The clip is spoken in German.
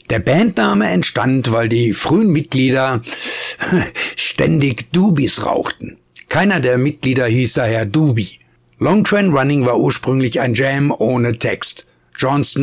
Der Bandname entstand, weil die frühen Mitglieder ständig Doobies rauchten. Keiner der Mitglieder hieß daher Doobie. Long Train Running war ursprünglich ein Jam ohne Text. Johnston